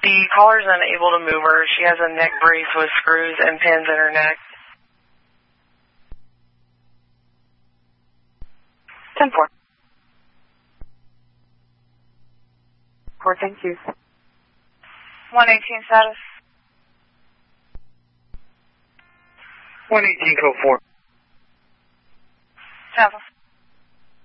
The caller's unable to move her. She has a neck brace with screws and pins in her neck. 10-4. 4, thank you. 118 status. 118 code 4. Tampa.